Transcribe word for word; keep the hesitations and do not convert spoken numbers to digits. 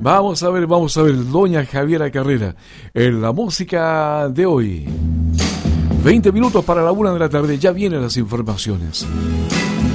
Vamos a ver, vamos a ver, doña Javiera Carrera, en la música de hoy. veinte minutos para la una de la tarde, ya vienen las informaciones.